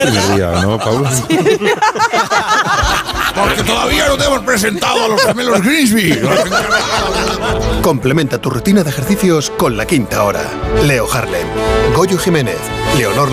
Primer día, ¿no, Pablo? Sí. Porque todavía no te hemos presentado a los gemelos Grimsby. Complementa tu rutina de ejercicios con La Quinta Hora. Leo Harlem, Goyo Jiménez, Leonor